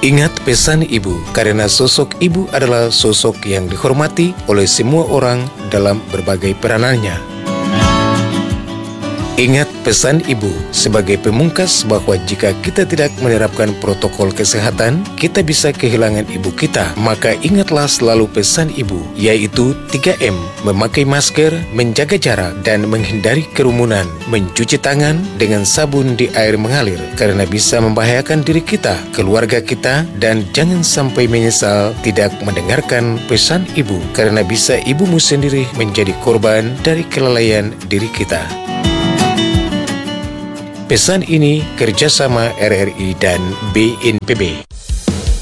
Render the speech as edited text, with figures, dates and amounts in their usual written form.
Ingat pesan ibu, karena sosok ibu adalah sosok yang dihormati oleh semua orang dalam berbagai peranannya. Ingat pesan ibu sebagai pemungkas bahwa jika kita tidak menerapkan protokol kesehatan, kita bisa kehilangan ibu kita. Maka ingatlah selalu pesan ibu, yaitu 3M, memakai masker, menjaga jarak, dan menghindari kerumunan, mencuci tangan dengan sabun di air mengalir, karena bisa membahayakan diri kita, keluarga kita, dan jangan sampai menyesal tidak mendengarkan pesan ibu, karena bisa ibumu sendiri menjadi korban dari kelalaian diri kita. Pesan ini kerjasama RRI dan BNPB.